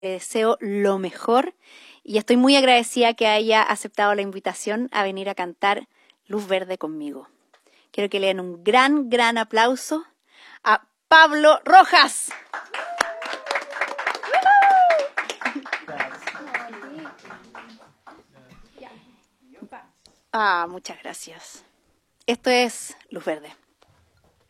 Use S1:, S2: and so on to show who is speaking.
S1: Le deseo lo mejor y estoy muy agradecida que haya aceptado la invitación a venir a cantar Luz Verde conmigo. Quiero que le den un gran aplauso a Pablo Rojas. Muchas gracias. Esto es Luz Verde.